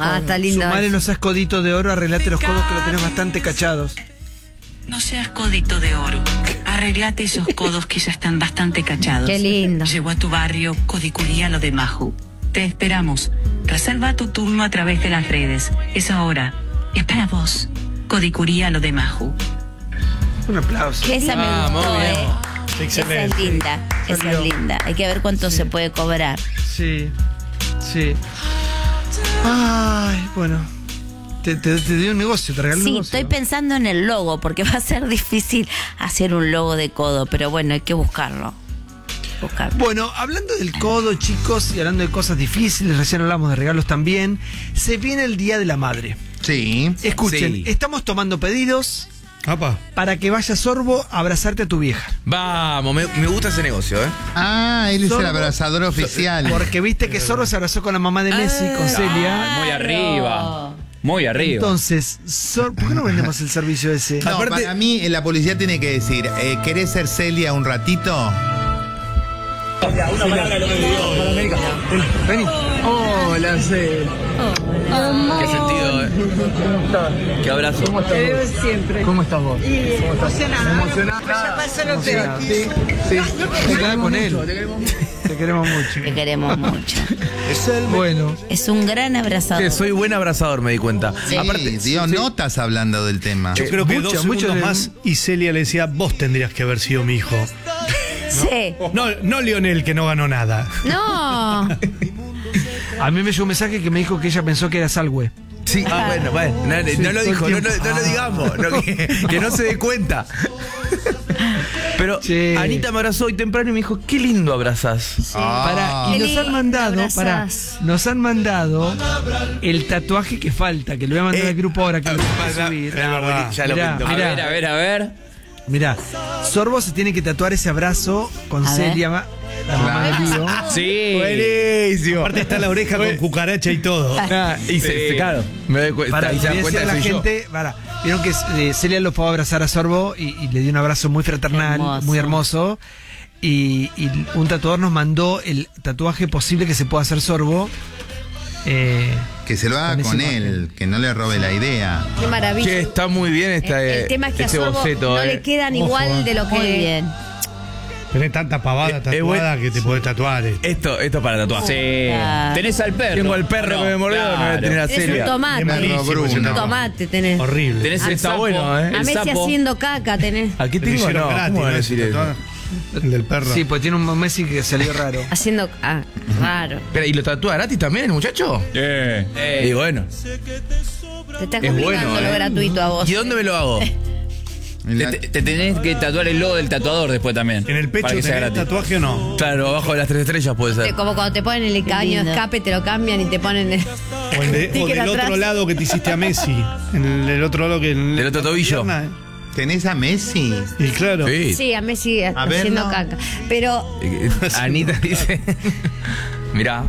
Ah, está lindo. Sumale, no seas codito de oro, arreglate los codos que lo tenés bastante cachados. No seas codito de oro. Arreglate esos codos que ya están bastante cachados. Qué lindo. Llegó a tu barrio Codicuría lo de Maju. Te esperamos. Reserva tu turno a través de las redes. Es ahora. Es para vos. Codicuría lo de Maju. Un aplauso. Esa me gustó, muy bien. Esa es linda. Esa es linda. Hay que ver cuánto se puede cobrar. Sí, sí. Ay, bueno. Te di un negocio, te regalé un Sí, negocio. estoy pensando en el logo, porque va a ser difícil hacer un logo de codo, pero bueno, hay que buscarlo. Bueno, hablando del codo, chicos, y hablando de cosas difíciles, recién hablamos de regalos también, se viene el Día de la Madre. Sí. Escuchen, Sí. estamos tomando pedidos Apa. para que vaya Sorbo a abrazarte a tu vieja. Vamos, me gusta ese negocio, ¿eh? Ah, él es Sorbo. el abrazador oficial. Porque viste que Sorbo se abrazó con la mamá de Messi, con Celia. Muy arriba. Muy arriba. Entonces, ¿por qué no vendemos el servicio ese? No, Aparte- para mí la policía tiene que decir, ¿querés ser Celia un ratito? Vení. Hola, Celia. Qué sentido, ¿eh? Qué abrazo. ¿Cómo estás vos? Sí, sí. Te quedás con él. Te queremos mucho. Te queremos mucho. Bueno, Es un gran abrazador. Que soy buen abrazador, me di cuenta. Sí, dio notas hablando del tema. Yo creo que mucho, 2 mucho segundos de- más y Celia le decía, vos tendrías que haber sido mi hijo. Sí. No Lionel, que no ganó nada. No. a mí me llegó un mensaje que me dijo que ella pensó que era Salwe. Sí, bueno, no lo dijo, no lo digamos, que no se dé cuenta. Pero Sí. Anita me abrazó hoy temprano y me dijo, qué lindo abrazás. Y Qué nos han lindo mandado, abrazás. nos han mandado el tatuaje que falta, que lo voy a mandar al grupo ahora que lo voy a subir. Ya lo Mirá, pinto. mirá. A ver. Mirá, Sorbo se tiene que tatuar ese abrazo con A ver. Celia, la mamá de Lío. Sí. Buenísimo. Aparte está la oreja con cucaracha y todo. Claro, me doy cuenta. Para, Y se dan le cuenta decía a que la soy yo. gente, vieron que Celia lo fue a abrazar a Sorbo y le dio un abrazo muy fraternal, Hermoso. muy hermoso. Y un tatuador nos mandó el tatuaje posible que se pueda hacer Sorbo. Que se lo haga Con con esa él, imagen. que no le robe la idea. Qué maravilla. Che, está muy bien El tema es que a este Sorbo boceto, no le quedan igual de lo que... Muy bien. Tenés tanta pavada tatuada que te podés tatuar. Esto para tatuar. Sí. Claro. Tenés al perro. Tengo al perro que me mordió, no voy a tener a Tenés un Celia. tomate. Es malísimo Bruno. ese Un tatuaje. tomate tenés. Horrible. Tenés el Está sapo. bueno, ¿eh? A El Messi sapo. haciendo caca tenés. Aquí Te lo tengo, hicieron no. gratis, ¿Cómo van a ¿no? decir Ese eso? tatuaje. El del perro. Sí, pues tiene un Messi que salió raro. Haciendo... Ah, raro. Espera, ¿y lo tatúa gratis también el muchacho? Y bueno. Te está Es bueno, complicando lo gratuito a vos. ¿Y dónde me lo hago? Te tenés que tatuar el logo del tatuador después también. ¿En el pecho para que sea tenés gratis. tatuaje o no? Claro, abajo de las 3 estrellas puede ser. Como cuando te ponen el caño de escape, te lo cambian y te ponen el... O, o Sticker del atrás. otro lado que te hiciste a Messi. En el otro lado que... Del otro tobillo. pierna, ¿Tenés a Messi? Y claro. Sí. Sí, a Messi A ver, haciendo no. caca. Pero... Anita dice. Mirá.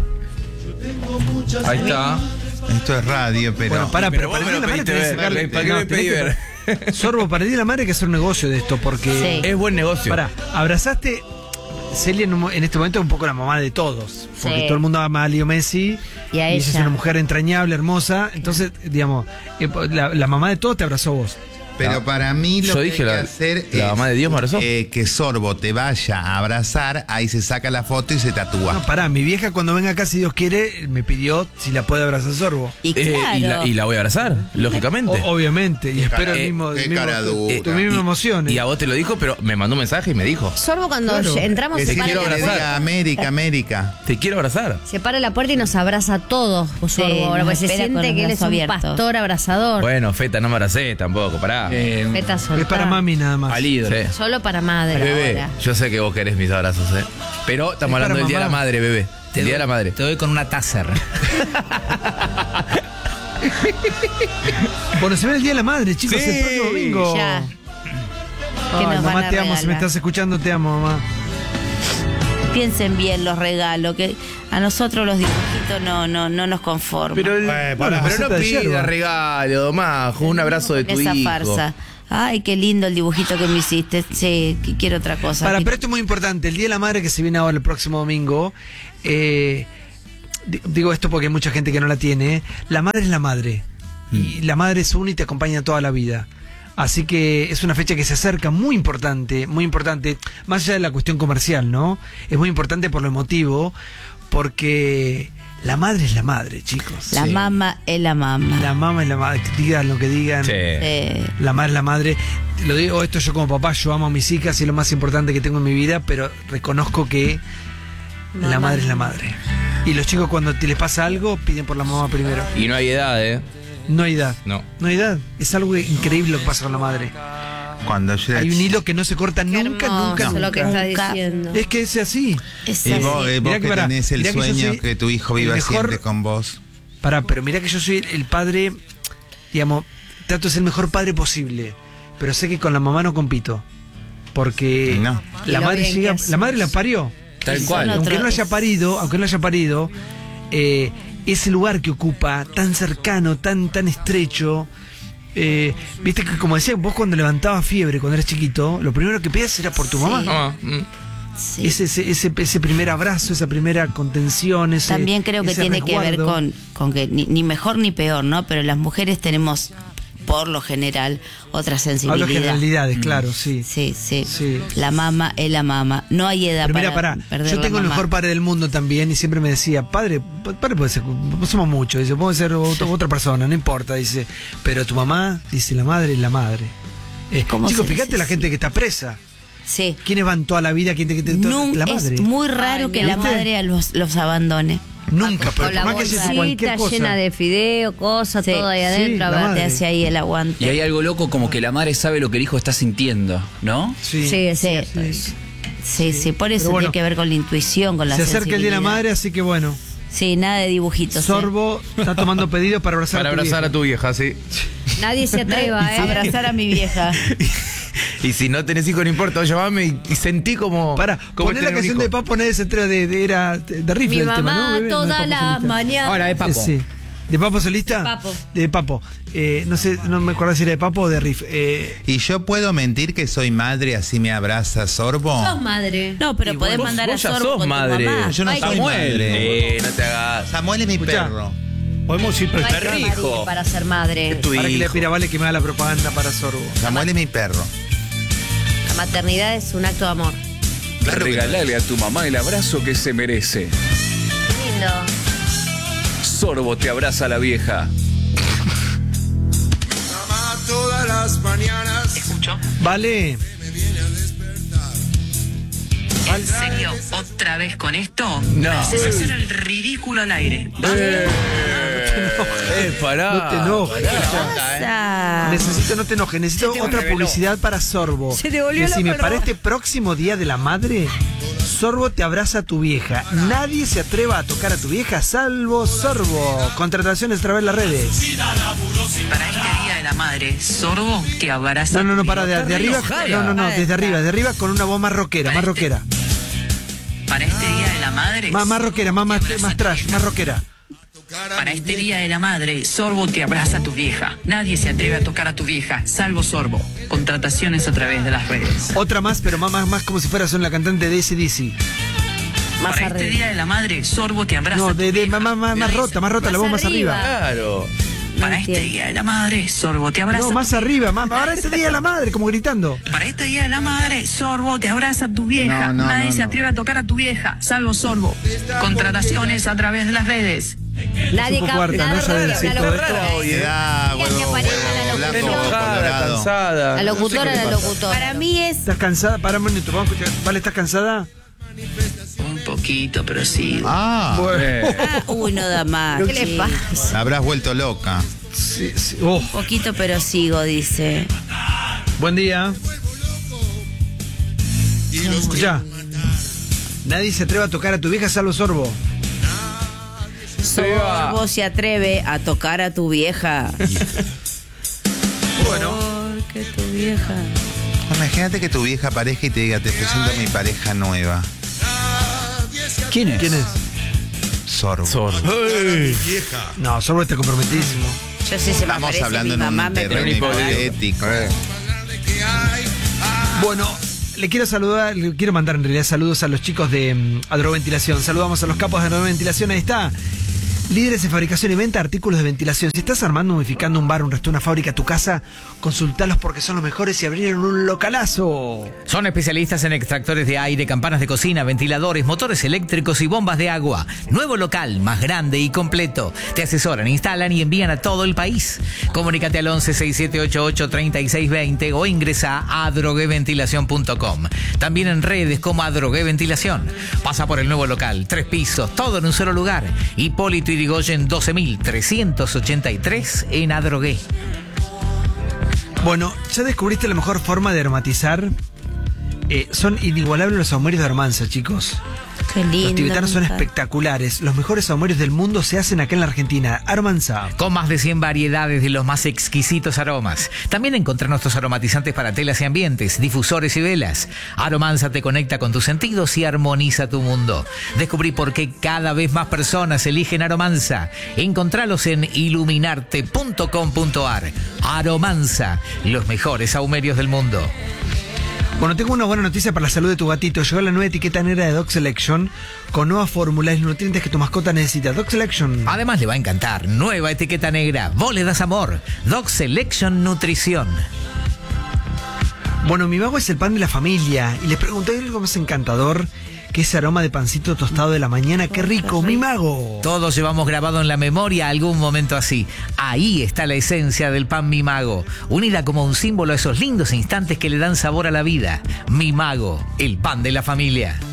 Ahí está. Esto es radio, pero... Bueno, pará, pero vos para me el lo Día de la Madre pediste tenés que ver. sacarle- ¿Para qué no, me pedí tenés que- Sorbo, para el Día de la Madre hay que hacer un negocio de esto, porque... Sí. Es buen negocio. Pará, abrazaste... Celia en este momento es un poco la mamá de todos, porque Sí. todo el mundo ama a Leo Messi Y a ella es ella. una mujer entrañable, hermosa, entonces, digamos, la mamá de todos te abrazó a vos. Pero para mí lo Yo que dije hay que la- hacer la es mamá de Dios me abrazó. que Sorbo te vaya a abrazar, ahí se saca la foto y se tatúa. No, pará, mi vieja cuando venga acá, si Dios quiere, me pidió si la puede abrazar Sorbo. Y claro. y la voy a abrazar, lógicamente. Obviamente, y espero cara- el mismo, qué el mismo- cara dura. tu misma emoción. Y a vos te lo dijo, pero me mandó un mensaje y me dijo, Sorbo cuando Claro. entramos Que se si para, quiero en la abrazar puerta, a América, América. te quiero abrazar. se para en la puerta y nos abraza a todos. Sorbo, ahora, nos pues se espera con siente los que él es brazos un abiertos. pastor abrazador. Bueno, Feta, no me abracé tampoco, pará. Feta Es soltá. para mami nada más. Al ídolo. Sí. Solo para madre Bebé, ahora. yo sé que vos querés mis abrazos, pero estamos Es hablando para del Día de la mamá. Madre, bebé. El Día de la Madre. Te doy con una taser. Bueno, se ve el Día de la Madre, chicos, Sí, el próximo domingo. Ya. Ay, ¿Qué nos van mamá, a te amo, si me regalar? estás escuchando, te amo, mamá. Piensen bien los regalos, que a nosotros los dibujitos no nos conforman. Pero, pará, pero no maceta de pidas yerba. regalo, Majo, un abrazo de tu esa hijo. farsa. Ay, qué lindo el dibujito que me hiciste. Sí, que quiero otra cosa. Pero esto es muy importante. El Día de la Madre que se viene ahora el próximo domingo. digo esto porque hay mucha gente que no la tiene, la madre es la madre. Y la madre es una y te acompaña toda la vida. Así que es una fecha que se acerca, muy importante, más allá de la cuestión comercial, ¿no? Es muy importante por lo emotivo, porque la madre es la madre, chicos. La mamá es la mamá. La mamá es la madre, digan lo que digan. Sí. La madre es la madre. Lo digo esto yo como papá, yo amo a mis hijas y es lo más importante que tengo en mi vida, pero reconozco que la madre es la madre. Y los chicos cuando les pasa algo, piden por la mamá primero. Y no hay edad, ¿eh? No hay edad. No. No hay edad. Es algo increíble lo que pasa con la madre. Cuando yo Hay un hilo que no se corta nunca, nunca, Eso es lo que nunca. estás diciendo. Es que es así. Es Y así. vos Mirá que pará, tenés el mirá que yo sueño soy que tu hijo viva el mejor- siempre con vos. Pero mira que yo soy el padre, digamos, trato de ser el mejor padre posible. Pero sé que con la mamá no compito. Porque No. la Y lo madre bien llega, que la madre la parió. Tal Y cual. son Aunque no otros- lo haya parido, ese lugar que ocupa, tan cercano, tan estrecho. Viste que como decía, vos cuando levantabas fiebre cuando eras chiquito, lo primero que pedías era por tu mamá. Ah, Sí. Ese primer abrazo, esa primera contención, ese También creo que ese tiene que ver resguardo. con que ni mejor ni peor, ¿no? Pero las mujeres tenemos, por lo general, otra Hablo sensibilidad. de generalidades, claro, sí. Sí, sí, Sí. La mamá es la mamá. No hay edad Pero mira, para pará, perder yo la tengo el mamá. mejor padre del mundo también y siempre me decía, padre puede ser, somos muchos, dice, puede ser otra persona, no importa, dice, pero tu mamá, dice, la madre es la madre. ¿Cómo Chicos, se fíjate la gente que está presa. Sí. ¿Quiénes van toda la vida? La madre. Es muy raro Ay, que mi la amor. madre los abandone. Nunca, pero Con la por más que sea cualquier bolsita cosa. llena de fideo, cosas, Sí. todo ahí Sí, adentro. la a ver, madre. Te hace ahí el aguante. Y hay algo loco como que la madre sabe lo que el hijo está sintiendo, ¿no? Sí. Sí, es Sí. cierto. Sí, por eso Pero bueno, tiene que ver con la intuición, con la Se acerca el día de la sensibilidad. madre, así que bueno. Sí, nada de dibujitos. Sorbo está tomando pedido para abrazar Para a tu abrazar vieja. a tu vieja, sí. Nadie se atreva, ¿eh? Abrazar a mi vieja. Y si no tenés hijo, no importa, llamame y sentí como. Para, como poné la tener un canción hijo. de Papo, no ese entero era de Rifle Mi el tema, mamá ¿no? Bebé? No, toda de Papo la solista. mañana. Ahora es Papo. Sí. ¿De Papo solista? De Papo. De Papo. No sé, no me acuerdo si era de Papo o de Riff. ¿Y yo puedo mentir que soy madre así me abraza Sorbo? Sos madre. No, pero Y podés vos- mandar a vos ya Sorbo sos con madre. tu mamá. Yo no Ay, soy madre. No te hagas. Samuel es mi Escuchá. perro. Podemos ir No hay que perrijo. parir para ser madre. Tu Para que le hijo. pida Vale que me haga la propaganda para Sorbo. Samuel es mi perro. La maternidad es un acto de amor. Regalale a tu mamá el abrazo que se merece. Qué lindo. Sorbo te abraza a la vieja. ¿Escuchó? Vale. ¿En serio? ¿Otra vez con esto? No. Haces hacer el ridículo al aire. Pará. No te enojes. Ah, No te enojes, necesito otra publicidad para Sorbo. Se te volvió Decime, loco, para ¿no? este próximo Día de la Madre, Sorbo te abraza a tu vieja. Nadie se atreva a tocar a tu vieja salvo Sorbo. Contrataciones a través de las redes. Para este Día de la Madre, Sorbo te abraza. No, para de arriba. No, desde arriba con una voz más rockera, más rockera. Para este Día de la Madre. Más rockera, más trash, más rockera. Para este Día de la Madre, Sorbo te abraza a tu vieja. Nadie se atreve a tocar a tu vieja, salvo Sorbo. Contrataciones a través de las redes. Otra más, pero más como si fueras una cantante de AC/DC. Más Para este arriba. Día de la Madre, Sorbo te abraza No, a tu vieja. más Nadie rota, la voz más arriba. Claro. Para No este entiendo. Día de la Madre, Sorbo te abraza. No, más arriba, ahora este Día de la Madre, como gritando. Para este Día de la Madre, Sorbo te abraza a tu vieja. Nadie se atreve a tocar a tu vieja, salvo Sorbo. Contrataciones a través de las redes. Nadie Es un poco harta, ¿no? Ya del cambia. cito de esto. Edad, Mira que huevo, aparezca huevo, la blanco, locutora. colorado. Cansada. La locutora, la locutora. para mí es. ¿Estás cansada? Para un minuto, vamos a escuchar. Vale, ¿estás cansada? Un poquito, pero sí. Ah, Uy, no da más. ¿Qué le chicos. pasa? habrás vuelto loca. Sí. Oh, Poquito, pero sigo, dice. buen día. Escuchá. Nadie se atreve a tocar a tu vieja salvo Sorbo. Sorbo se atreve a tocar a tu vieja. Bueno. Porque tu vieja. Imagínate que tu vieja aparezca y te diga, te presento a mi pareja nueva. ¿Quién es? ¿Quién es? Sorbo. No, Sorbo está comprometidísimo. Yo sé, se me Estamos aparece hablando mi en mamá, un me terreno pregunta. hipotético. Bueno, le quiero mandar en realidad saludos a los chicos de Adroventilación. Saludamos a los capos de Adroventilación, ahí está. Líderes en fabricación y venta de artículos de ventilación. Si estás armando, modificando un bar, un restaurante, una fábrica, tu casa, consultalos porque son los mejores y abrieron un localazo. Son especialistas en extractores de aire, campanas de cocina, ventiladores, motores eléctricos y bombas de agua. Nuevo local, más grande y completo. Te asesoran, instalan y envían a todo el país. Comunícate al 11-6788-3620 o ingresa a adrogueventilación.com. También en redes como Adrogué Ventilación. Pasa por el nuevo local, 3 pisos, todo en un solo lugar. Hipólito Yrigoyen 12.383 en Adrogué. Bueno, ¿ya descubriste la mejor forma de aromatizar? Son inigualables los saumerios de Armanza, chicos. Qué lindo. Los tibetanos son espectaculares. Los mejores saumerios del mundo se hacen acá en la Argentina. Armanza. Con más de 100 variedades de los más exquisitos aromas. También encontrá nuestros aromatizantes para telas y ambientes, difusores y velas. Aromanza te conecta con tus sentidos y armoniza tu mundo. Descubrí por qué cada vez más personas eligen Aromanza. Encontralos en iluminarte.com.ar. Aromanza, los mejores saumerios del mundo. Bueno, tengo una buena noticia para la salud de tu gatito. Llegó la nueva etiqueta negra de Dog Selection con nuevas fórmulas y nutrientes que tu mascota necesita. Dog Selection. Además le va a encantar. Nueva etiqueta negra. Vos le das amor. Dog Selection Nutrición. Bueno, mi mago es el pan de la familia. Y les pregunté algo más encantador que ese aroma de pancito tostado de la mañana. ¡Qué rico, mi mago! Todos llevamos grabado en la memoria algún momento así. Ahí está la esencia del pan Mi Mago, unida como un símbolo a esos lindos instantes que le dan sabor a la vida. Mi Mago, el pan de la familia.